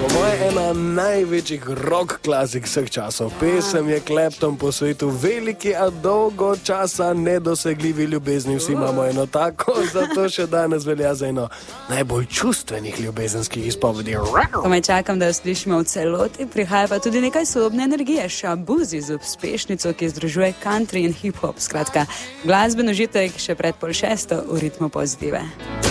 Po moje ena največjih rock klasik vseh časov. Pesem je Clapton po svetu veliki, a dolgo časa nedosegljivi ljubezni. Vsi imamo eno tako, zato še danes velja za eno najbolj čustvenih ljubezenskih izpovedi. Komaj čakam, da jo slišimo v celoti, prihaja pa tudi nekaj sodobne energije, Shaboozey z uspešnico, ki združuje country in hip-hop. Skratka, glasben užitek še pred 5:30 v ritmu pozitive.